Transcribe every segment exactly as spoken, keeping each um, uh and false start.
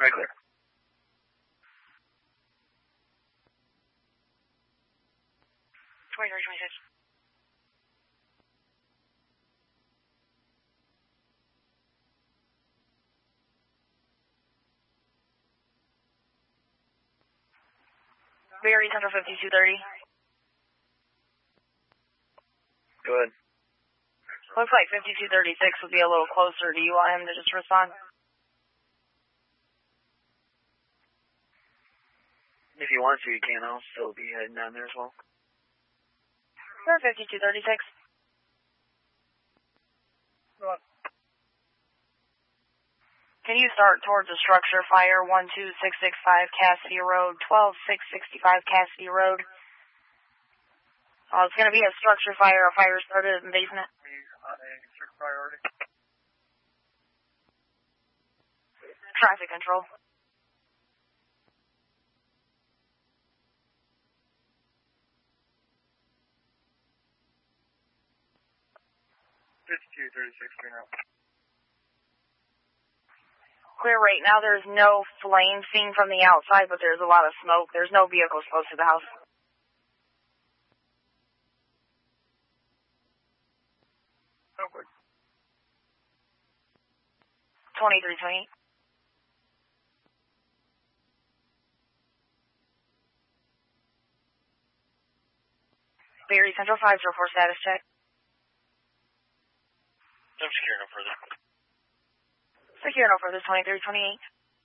Right clear. twenty-three twenty-six. Berry Central fifty-two thirty. Go ahead. Looks like fifty-two thirty-six would be a little closer. Do you want him to just respond? If you want to, you can. I'll still be heading down there as well. Sure, fifty-two thirty-six. Go on. Can you start towards the structure fire one two six six five Cassidy Road, twelve six sixty-five Cassidy Road? Oh, it's going to be a structure fire. A fire started in the basement. Priority. Traffic control. fifty-two thirty-six, green out. Clear right now. There's no flame seen from the outside, but there's a lot of smoke. There's no vehicles close to the house. Okay. twenty-three twenty-eight. Berry Central five zero four status check. Don't secure no further. Secure no further, twenty-three twenty-eight.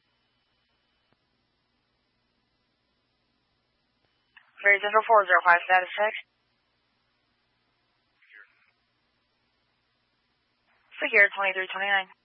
Berry Central four zero five status check. Secure twenty-three twenty-nine.